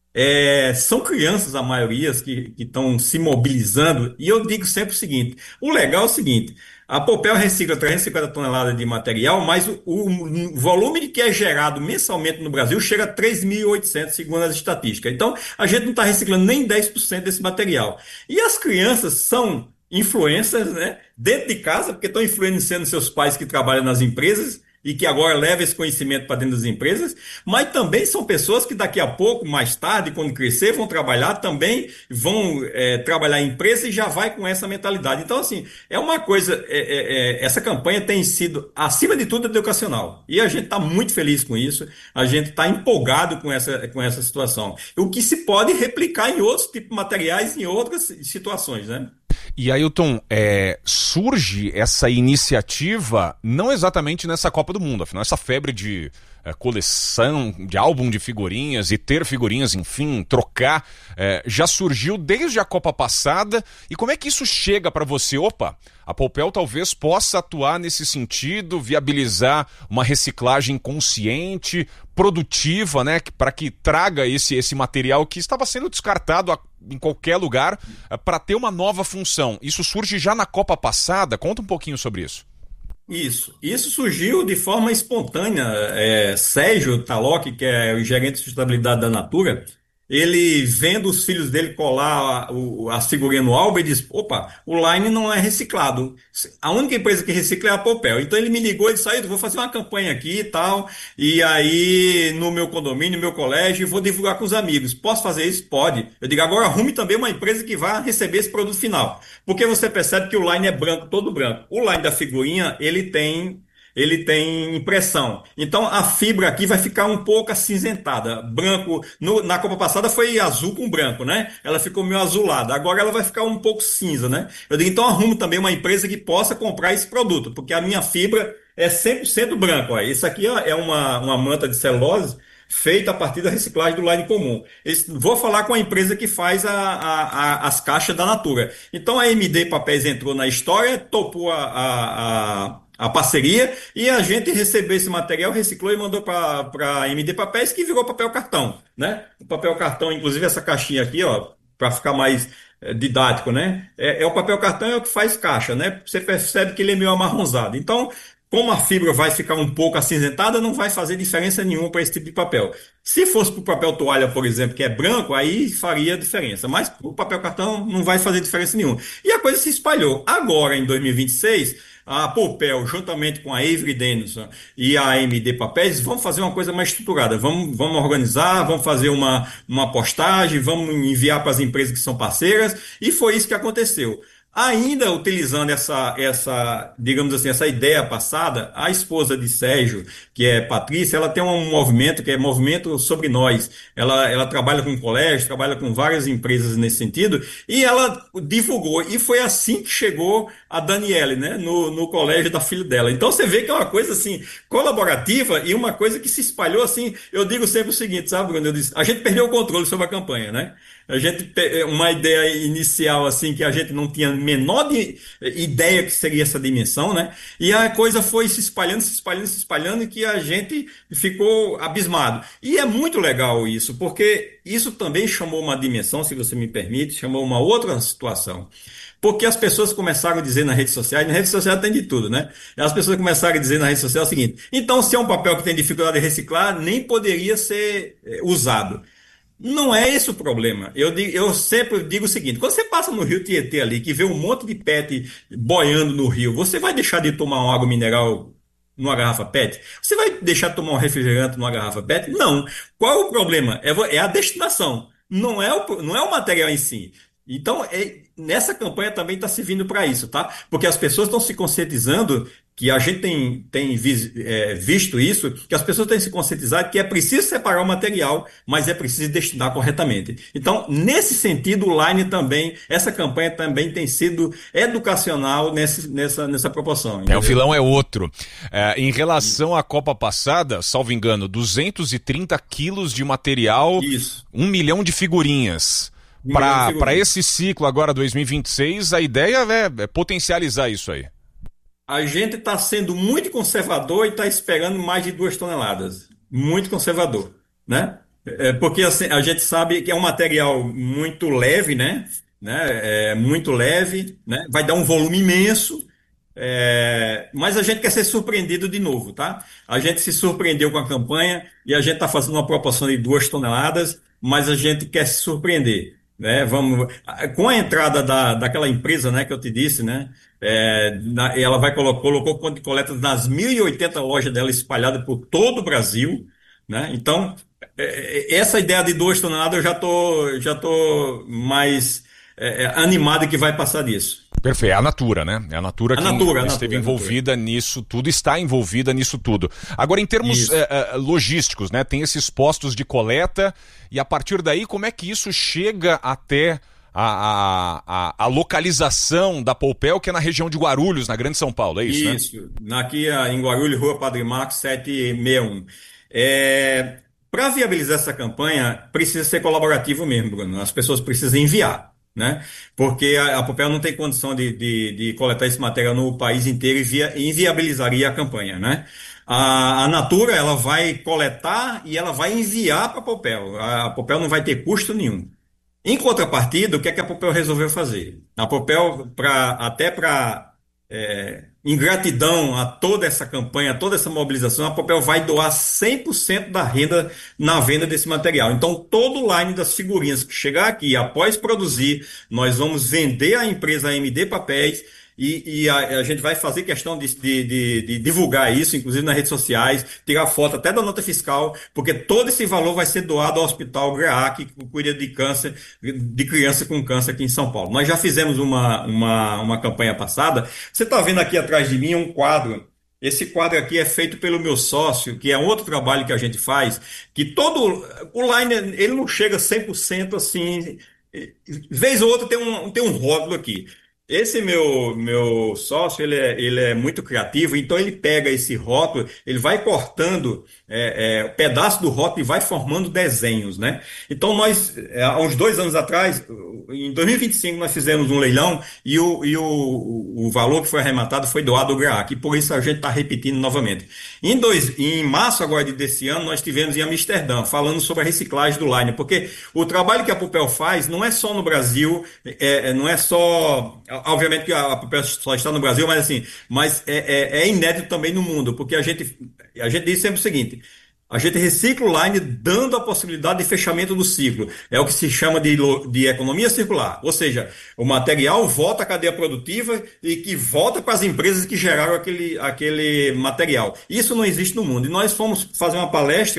é, são crianças, a maioria, que estão se mobilizando, e eu digo sempre o seguinte, o legal é o seguinte, a Popel recicla trezentas e cinquenta toneladas de material, mas o, o volume que é gerado mensalmente no Brasil chega a três mil e oitocentos, segundo as estatísticas. Então, a gente não está reciclando nem dez por cento desse material. E as crianças são influências, né, dentro de casa, porque estão influenciando seus pais que trabalham nas empresas, e que agora leva esse conhecimento para dentro das empresas, mas também são pessoas que daqui a pouco, mais tarde, quando crescer, vão trabalhar, também vão é, trabalhar em empresa e já vai com essa mentalidade. Então, assim, é uma coisa, é, é, é, essa campanha tem sido, acima de tudo, educacional. E a gente está muito feliz com isso, a gente está empolgado com essa, com essa situação. O que se pode replicar em outros tipos de materiais, em outras situações, né? E Ailton, é, surge essa iniciativa não exatamente nessa Copa do Mundo, afinal essa febre de é, coleção, de álbum de figurinhas e ter figurinhas, enfim, trocar, é, já surgiu desde a Copa passada. E como é que isso chega para você? Opa, a Popel talvez possa atuar nesse sentido, viabilizar uma reciclagem consciente, produtiva, né, para que traga esse, esse material que estava sendo descartado a, em qualquer lugar para ter uma nova função. Isso surge já na Copa passada? Conta um pouquinho sobre isso. Isso. Isso surgiu de forma espontânea. É, Sérgio Taloc, que é o gerente de sustentabilidade da Natura, ele vendo os filhos dele colar a, o, a figurinha no álbum, ele diz, opa, o line não é reciclado. A única empresa que recicla é a Popel. Então ele me ligou e disse, aí, vou fazer uma campanha aqui e tal, e aí no meu condomínio, no meu colégio, vou divulgar com os amigos. Posso fazer isso? Pode. Eu digo, agora arrume também uma empresa que vá receber esse produto final. Porque você percebe que o line é branco, todo branco. O line da figurinha, ele tem... ele tem impressão. Então a fibra aqui vai ficar um pouco acinzentada. Branco, no, na Copa passada foi azul com branco, né? Ela ficou meio azulada. Agora ela vai ficar um pouco cinza, né? Eu digo, então arrumo também uma empresa que possa comprar esse produto, porque a minha fibra é cem por cento branco. Ó. Isso aqui é uma, uma manta de celulose feita a partir da reciclagem do line comum. Esse, vou falar com a empresa que faz a, a, a, as caixas da Natura. Então a M D Papéis entrou na história, topou a, a, a a parceria, e a gente recebeu esse material, reciclou e mandou para a M D Papéis, que virou papel cartão, né? O papel cartão, inclusive essa caixinha aqui, ó, para ficar mais é, didático, né? É, é o papel cartão é o que faz caixa, né? Você percebe que ele é meio amarronzado. Então, como a fibra vai ficar um pouco acinzentada, não vai fazer diferença nenhuma para esse tipo de papel. Se fosse para o papel toalha, por exemplo, que é branco, aí faria diferença. Mas para o papel cartão não vai fazer diferença nenhuma. E a coisa se espalhou. Agora, em dois mil e vinte e seis, a Popel, juntamente com a Avery Dennison e a M D Papéis, vão fazer uma coisa mais estruturada. Vamos, vamos organizar, vamos fazer uma, uma postagem, vamos enviar para as empresas que são parceiras. E foi isso que aconteceu. Ainda utilizando essa, essa, digamos assim, essa ideia passada, a esposa de Sérgio, que é Patrícia, ela tem um movimento que é Movimento Sobre Nós. Ela, ela trabalha com colégio, trabalha com várias empresas nesse sentido, e ela divulgou, e foi assim que chegou a Daniele, né, no, no colégio da filha dela. Então você vê que é uma coisa assim, colaborativa e uma coisa que se espalhou assim. Eu digo sempre o seguinte, sabe, Bruno? Eu disse, a gente perdeu o controle sobre a campanha, né? A gente, uma ideia inicial assim, que a gente não tinha a menor de, ideia que seria essa dimensão, né? E a coisa foi se espalhando, se espalhando, se espalhando, e que a gente ficou abismado. E é muito legal isso, porque isso também chamou uma dimensão, se você me permite, chamou uma outra situação. Porque as pessoas começaram a dizer nas redes sociais, na rede social tem de tudo, né? As pessoas começaram a dizer na rede social o seguinte: então, se é um papel que tem dificuldade de reciclar, nem poderia ser usado. Não é esse o problema. Eu, digo, eu sempre digo o seguinte: quando você passa no Rio Tietê ali, que vê um monte de pet boiando no rio, você vai deixar de tomar uma água mineral numa garrafa pet? Você vai deixar de tomar um refrigerante numa garrafa pet? Não. Qual é o problema? É, é a destinação. Não é o, não é o material em si. Então, é, nessa campanha também está servindo para isso, tá? Porque as pessoas estão se conscientizando, que a gente tem, tem vis, é, visto isso, que as pessoas têm se conscientizado que é preciso separar o material, mas é preciso destinar corretamente. Então, nesse sentido, o Line também, essa campanha também tem sido educacional nesse, nessa, nessa proporção. Entendeu? É, o filão é outro. É, em relação à Copa passada, salvo engano, duzentos e trinta quilos de material, isso. um milhão de figurinhas. Para esse ciclo agora, dois mil e vinte e seis, a ideia é, é potencializar isso aí. A gente está sendo muito conservador e está esperando mais de duas toneladas. Muito conservador, né? É porque assim, a gente sabe que é um material muito leve, né? né? É muito leve, né? Vai dar um volume imenso. É, mas a gente quer ser surpreendido de novo, tá? A gente se surpreendeu com a campanha e a gente está fazendo uma proporção de duas toneladas, mas a gente quer se surpreender. Né, vamos, com a entrada da, daquela empresa, né, que eu te disse, né, é, na, ela vai colo, colocou ponto de coleta nas mil e oitenta lojas dela espalhadas por todo o Brasil, né, então é, essa ideia de duas toneladas eu já tô, já tô mais é, animado que vai passar disso. Perfeito, é a Natura, né? É a Natura a que Natura, esteve a Natura, envolvida a Natura. nisso tudo, está envolvida nisso tudo. Agora, em termos é, é, logísticos, né? Tem esses postos de coleta e a partir daí, como é que isso chega até a, a, a, a localização da Poupel, que é na região de Guarulhos, na Grande São Paulo, é isso, né? Isso, aqui em Guarulhos, Rua Padre Marcos, setecentos e sessenta e um. É, para viabilizar essa campanha, precisa ser colaborativo mesmo, Bruno. As pessoas precisam enviar. Né? Porque a, a Poupel não tem condição de, de, de coletar esse material no país inteiro e via, inviabilizaria a campanha, né? A, a Natura, ela vai coletar e ela vai enviar para a Poupel. A, a Poupel não vai ter custo nenhum. Em contrapartida, o que é que a Poupel resolveu fazer? A Poupel, pra, até para é, ingratidão a toda essa campanha, a toda essa mobilização, a Poupel vai doar cem por cento da renda na venda desse material. Então, todo o line das figurinhas que chegar aqui, após produzir, nós vamos vender à empresa M D Papéis e, e a, a gente vai fazer questão de, de, de, de divulgar isso, inclusive nas redes sociais, tirar foto até da nota fiscal, porque todo esse valor vai ser doado ao Hospital GREAC, que cuida de câncer, de criança com câncer aqui em São Paulo. Nós já fizemos uma, uma, uma campanha passada. Você está vendo aqui atrás de mim um quadro. Esse quadro aqui é feito pelo meu sócio, que é outro trabalho que a gente faz, que todo o line, ele não chega cem por cento assim, vez ou outra tem um, tem um rótulo aqui. Esse meu, meu sócio, ele é, ele é muito criativo, então ele pega esse rótulo, ele vai cortando é, é, pedaço do rótulo e vai formando desenhos, né? Então nós, há uns dois anos atrás, em dois mil e vinte e cinco, nós fizemos um leilão e o, e o, o valor que foi arrematado foi doado ao GREAC, e por isso a gente está repetindo novamente. Em, dois, em março agora desse ano, nós tivemos em Amsterdã, falando sobre a reciclagem do line, porque o trabalho que a Poupel faz não é só no Brasil, é, não é só... Obviamente que a Poupel só está no Brasil, mas assim, mas é, é, é inédito também no mundo, porque a gente, a gente diz sempre o seguinte: a gente recicla o line dando a possibilidade de fechamento do ciclo. É o que se chama de, de economia circular. Ou seja, o material volta à cadeia produtiva e que volta para as empresas que geraram aquele, aquele material. Isso não existe no mundo. E nós fomos fazer uma palestra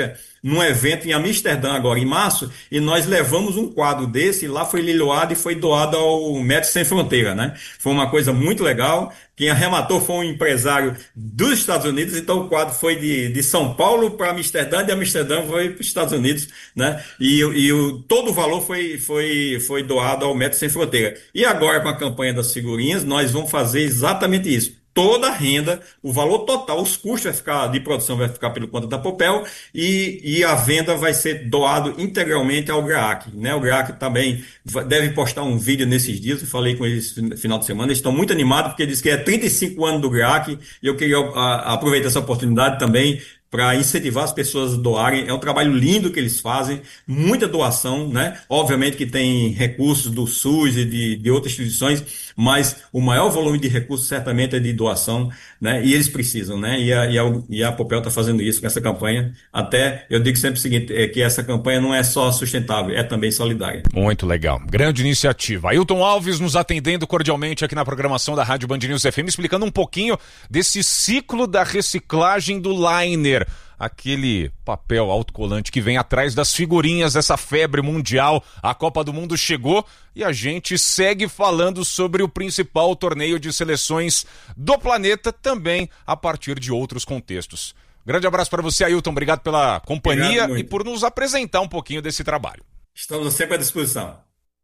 num evento em Amsterdã agora em março, e nós levamos um quadro desse, e lá foi leiloado e foi doado ao Médicos Sem Fronteira, né? Foi uma coisa muito legal. Quem arrematou foi um empresário dos Estados Unidos, então o quadro foi de, de São Paulo para Amsterdã, de Amsterdã foi para os Estados Unidos, né? E, e o, todo o valor foi, foi, foi doado ao Médicos Sem Fronteira. E agora, com a campanha das figurinhas, nós vamos fazer exatamente isso. Toda a renda, o valor total, os custos vai ficar, de produção vai ficar pelo conta da Popel e, e a venda vai ser doado integralmente ao GRAAC, né? O GRAAC também deve postar um vídeo nesses dias, eu falei com eles no final de semana, eles estão muito animados porque eles que é trinta e cinco anos do GRAAC e eu queria a, aproveitar essa oportunidade também para incentivar as pessoas a doarem. É um trabalho lindo que eles fazem, muita doação, né? Obviamente que tem recursos do SUS e de, de outras instituições, mas o maior volume de recursos certamente é de doação, né? E eles precisam, né? E a, e a, e a Popel está fazendo isso com essa campanha. Até, eu digo sempre o seguinte, é que essa campanha não é só sustentável, é também solidária. Muito legal. Grande iniciativa. Ailton Alves nos atendendo cordialmente aqui na programação da Rádio Band News F M, explicando um pouquinho desse ciclo da reciclagem do liner. Aquele papel autocolante que vem atrás das figurinhas dessa febre mundial. A Copa do Mundo chegou e a gente segue falando sobre o principal torneio de seleções do planeta, também a partir de outros contextos. Grande abraço para você, Ailton. Obrigado pela companhia e por nos apresentar um pouquinho desse trabalho. Estamos sempre à disposição.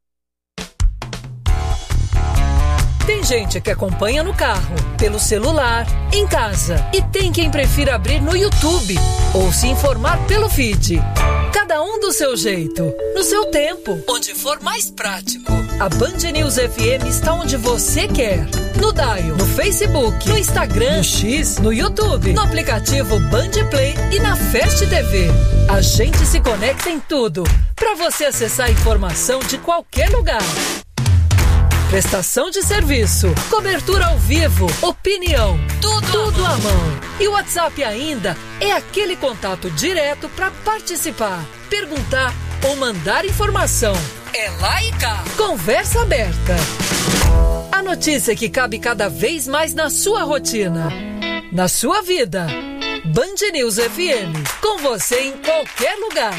Tem gente que acompanha no carro, pelo celular, em casa. E tem quem prefira abrir no YouTube ou se informar pelo feed. Cada um do seu jeito, no seu tempo, onde for mais prático. A Band News F M está onde você quer. No Dial, no Facebook, no Instagram, no X, no YouTube, no aplicativo Band Play e na Fast T V. A gente se conecta em tudo, para você acessar a informação de qualquer lugar. Prestação de serviço, cobertura ao vivo, opinião, tudo, tudo à mão. E o WhatsApp ainda é aquele contato direto para participar, perguntar ou mandar informação. É lá e cá. Conversa aberta. A notícia que cabe cada vez mais na sua rotina, na sua vida. Band News F M, com você em qualquer lugar.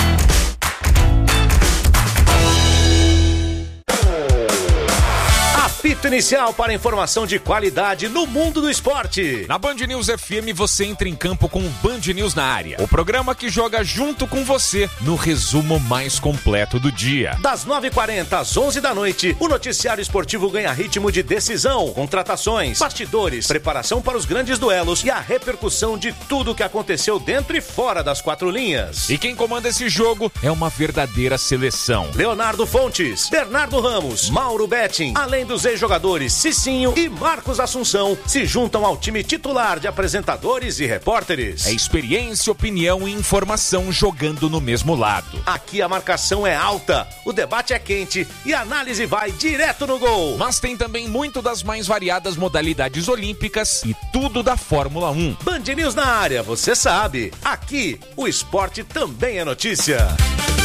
Apito inicial para informação de qualidade no mundo do esporte. Na Band News F M você entra em campo com o Band News na área. O programa que joga junto com você no resumo mais completo do dia. Das nove e quarenta às onze da noite, o noticiário esportivo ganha ritmo de decisão, contratações, bastidores, preparação para os grandes duelos e a repercussão de tudo o que aconteceu dentro e fora das quatro linhas. E quem comanda esse jogo é uma verdadeira seleção. Leonardo Fontes, Bernardo Ramos, Mauro Betting, além dos jogadores Cicinho e Marcos Assunção se juntam ao time titular de apresentadores e repórteres. É experiência, opinião e informação jogando no mesmo lado. Aqui a marcação é alta, o debate é quente e a análise vai direto no gol. Mas tem também muito das mais variadas modalidades olímpicas e tudo da Fórmula um. Band News na área, você sabe. Aqui o esporte também é notícia.